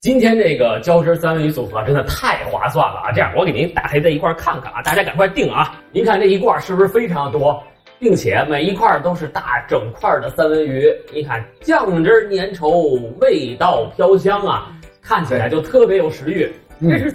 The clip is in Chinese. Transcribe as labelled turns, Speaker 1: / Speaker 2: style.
Speaker 1: 今天这个胶汁三文鱼组合真的太划算了啊！这样我给您打开这一罐看看啊，大家赶快订啊！您看这一罐是不是非常多，并且每一块都是大整块的三文鱼？你看酱汁粘稠，味道飘香啊，看起来就特别有食欲。这是